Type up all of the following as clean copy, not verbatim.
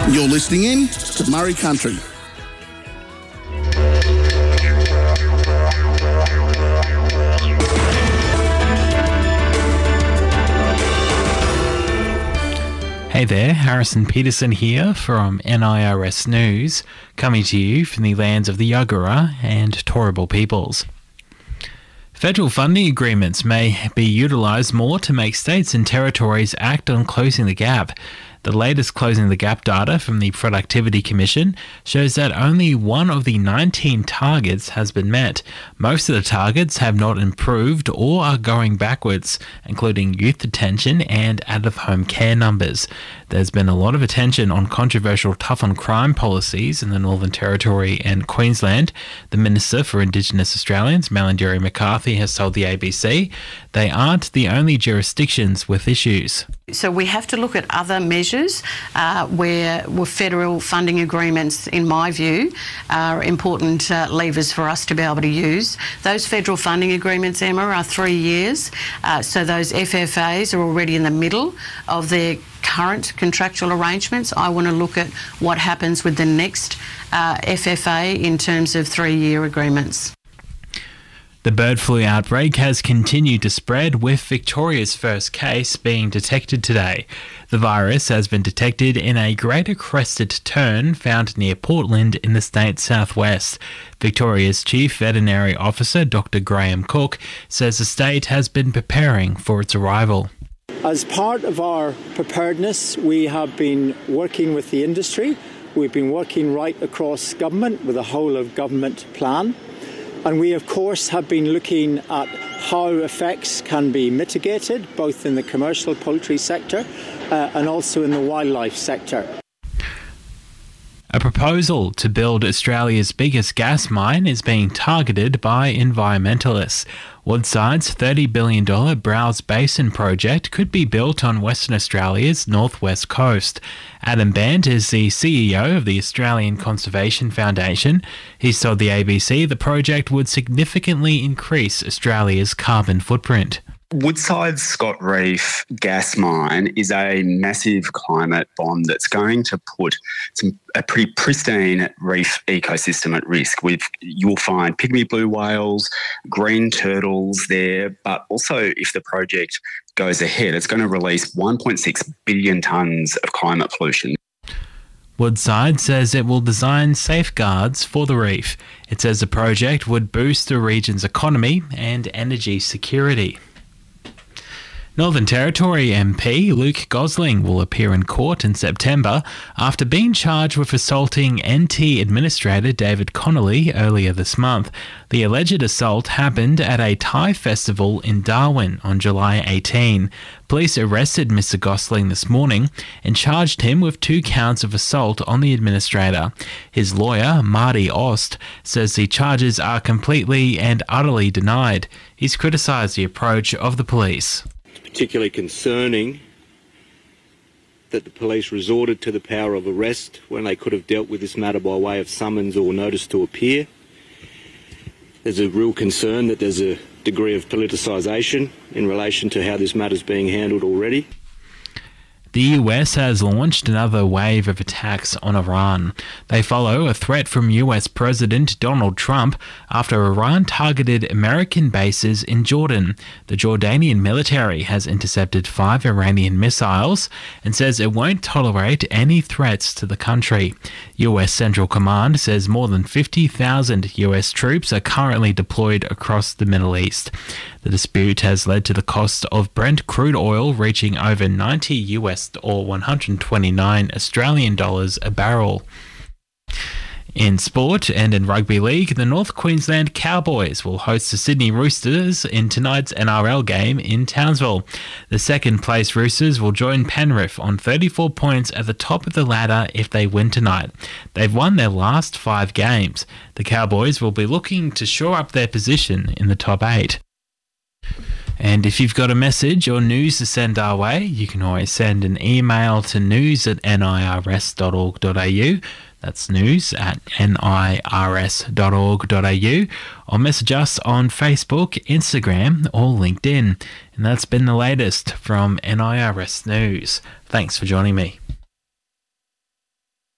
You're listening in to Murray Country. Hey there, Harrison Peterson here from NIRS News, coming to you from the lands of the Yagara and Turrbal peoples. Federal funding agreements may be utilised more to make states and territories act on closing the gap. The latest Closing the Gap data from the Productivity Commission shows that only one of the 19 targets has been met. Most of the targets have not improved or are going backwards, including youth detention and out-of-home care numbers. There's been a lot of attention on controversial tough-on-crime policies in the Northern Territory and Queensland. The Minister for Indigenous Australians, Malarndirri McCarthy, has told the ABC they aren't the only jurisdictions with issues. So we have to look at other measures where federal funding agreements, in my view, are important levers for us to be able to use. Those federal funding agreements, Emma, are 3 years. So those FFAs are already in the middle of their current contractual arrangements. I want to look at what happens with the next FFA in terms of 3-year agreements. The bird flu outbreak has continued to spread, with Victoria's first case being detected today. The virus has been detected in a greater crested tern found near Portland in the state's southwest. Victoria's Chief Veterinary Officer, Dr. Graham Cook, says the state has been preparing for its arrival. As part of our preparedness, we have been working with the industry. We've been working right across government with a whole of government plan. And we, of course, have been looking at how effects can be mitigated, both in the commercial poultry sector and also in the wildlife sector. A proposal to build Australia's biggest gas mine is being targeted by environmentalists. Woodside's $30 billion Browse Basin project could be built on Western Australia's northwest coast. Adam Band is the CEO of the Australian Conservation Foundation. He's told the ABC the project would significantly increase Australia's carbon footprint. Woodside's Scott Reef gas mine is a massive climate bomb that's going to put a pretty pristine reef ecosystem at risk. You'll find pygmy blue whales, green turtles there, but also if the project goes ahead, it's going to release 1.6 billion tonnes of climate pollution. Woodside says it will design safeguards for the reef. It says the project would boost the region's economy and energy security. Northern Territory MP Luke Gosling will appear in court in September after being charged with assaulting NT Administrator David Connolly earlier this month. The alleged assault happened at a Thai festival in Darwin on July 18. Police arrested Mr. Gosling this morning and charged him with 2 counts of assault on the administrator. His lawyer, Marty Ost, says the charges are completely and utterly denied. He's criticised the approach of the police. Particularly concerning that the police resorted to the power of arrest when they could have dealt with this matter by way of summons or notice to appear. There's a real concern that there's a degree of politicisation in relation to how this matter is being handled already. The US has launched another wave of attacks on Iran. They follow a threat from US President Donald Trump after Iran targeted American bases in Jordan. The Jordanian military has intercepted 5 Iranian missiles and says it won't tolerate any threats to the country. US Central Command says more than 50,000 US troops are currently deployed across the Middle East. The dispute has led to the cost of Brent crude oil reaching over $90 US or 129 Australian dollars a barrel. In sport and in rugby league, the North Queensland Cowboys will host the Sydney Roosters in tonight's NRL game in Townsville. The second-place Roosters will join Penrith on 34 points at the top of the ladder if they win tonight. They've won their last 5 games. The Cowboys will be looking to shore up their position in the top 8. And if you've got a message or news to send our way, you can always send an email to news@nirs.org.au. That's news@nirs.org.au, or message us on Facebook, Instagram, or LinkedIn. And that's been the latest from NIRS News. Thanks for joining me.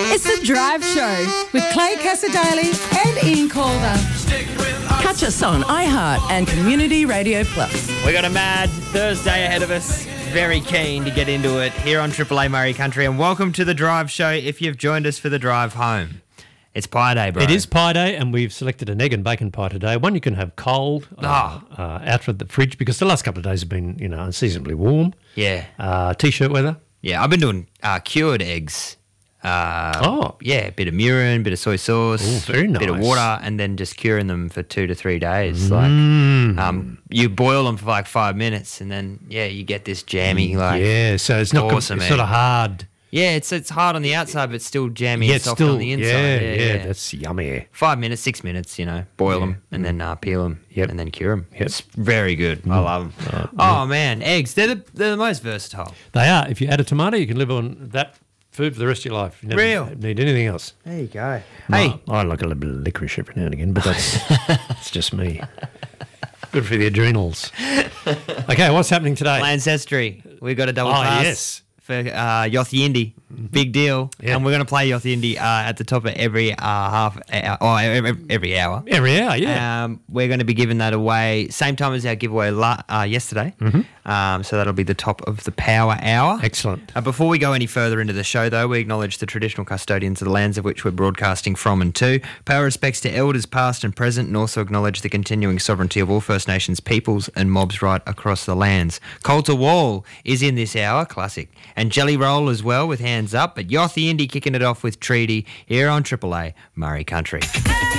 It's The Drive Show with Clay Casadale and Ian Calder. Catch us on iHeart and Community Radio Plus. We got a mad Thursday ahead of us. Very keen to get into it here on Triple A Murray Country. And welcome to The Drive Show if you've joined us for the drive home. It's pie day, bro. It is pie day, and we've selected an egg and bacon pie today. One you can have cold, out of the fridge, because the last couple of days have been, unseasonably warm. Yeah. T-shirt weather. Yeah, I've been doing cured eggs. Yeah, a bit of mirin, bit of soy sauce, very nice. bit of water, and then just curing them for 2 to 3 days. You boil them for like 5 minutes, and then you get this jammy so it's not awesome it's sort of hard. Yeah, it's hard on the outside, but still jammy and soft on the inside. Yeah, that's yummy. 5 minutes, 6 minutes, boil them and then peel them and then cure them. Yep. It's very good. I love them. Oh man, eggs, they're the most versatile. They are. If you add a tomato, you can live on that food for the rest of your life. You never need anything else. There you go. Hey, I like a little bit of licorice every now and again, but that's just me. Good for the adrenals. Okay, what's happening today? Ancestry. We've got a double pass. Yes. For Yothi Indy. Big deal. Yeah. And we're going to play Yothi Indy at the top of every half hour, or every hour. Every hour, yeah. We're going to be giving that away same time as our giveaway yesterday. So that'll be the top of the power hour. Excellent. Before we go any further into the show, though, we acknowledge the traditional custodians of the lands of which we're broadcasting from and to. Pay our respects to elders past and present, and also acknowledge the continuing sovereignty of all First Nations peoples and mobs right across the lands. Coulter Wall is in this hour, classic. And Jelly Roll as well with Hands Up. But Yothi Indy kicking it off with Treaty here on Triple A Murray Country.